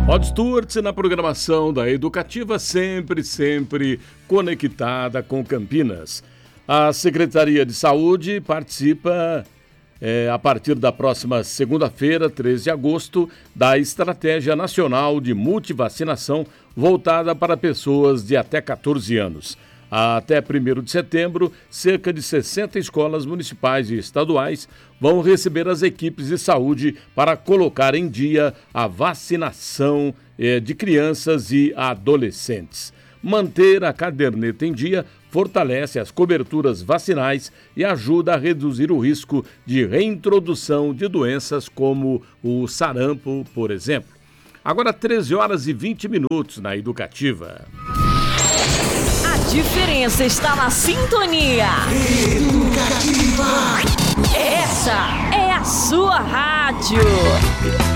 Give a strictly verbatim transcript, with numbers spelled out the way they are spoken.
Rod Stewart na programação da Educativa, sempre, sempre conectada com Campinas. A Secretaria de Saúde participa, é, a partir da próxima segunda-feira, treze de agosto, da Estratégia Nacional de Multivacinação voltada para pessoas de até catorze anos. Até primeiro de setembro, cerca de sessenta escolas municipais e estaduais vão receber as equipes de saúde para colocar em dia a vacinação eh, de crianças e adolescentes. Manter a caderneta em dia fortalece as coberturas vacinais e ajuda a reduzir o risco de reintrodução de doenças como o sarampo, por exemplo. Agora, treze horas e vinte minutos na Educativa. A diferença está na sintonia. Educativa. Essa é a sua rádio.